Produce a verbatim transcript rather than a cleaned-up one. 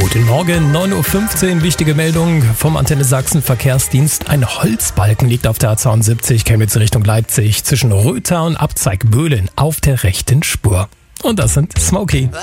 Guten Morgen, neun Uhr fünfzehn, wichtige Meldung vom Antenne Sachsen Verkehrsdienst. Ein Holzbalken liegt auf der A zweiundsiebzig Chemnitz Richtung Leipzig zwischen Rötha und Abzeigböhlen auf der rechten Spur. Und das sind Smokey.